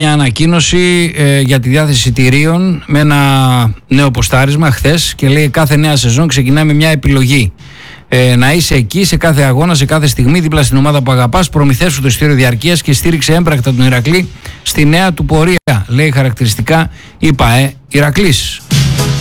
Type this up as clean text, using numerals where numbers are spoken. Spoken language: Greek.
μια ανακοίνωση για τη διάθεση εισιτηρίων με ένα νέο ποστάρισμα χθες και λέει κάθε νέα σεζόν ξεκινάει με μια επιλογή. Να είσαι εκεί σε κάθε αγώνα, σε κάθε στιγμή, δίπλα στην ομάδα που αγαπάς, προμηθεύσου το εισιτήριο διαρκείας και στήριξε έμπρακτα τον Ηρακλή στη νέα του πορεία. Λέει χαρακτηριστικά η ΠΑΕ Ηρακλής.